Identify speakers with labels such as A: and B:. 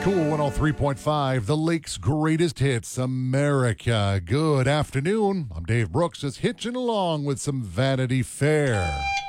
A: Cool 103.5, the Lake's greatest hits, America. Good afternoon. I'm Dave Brooks, just hitching along with some Vanity Fair.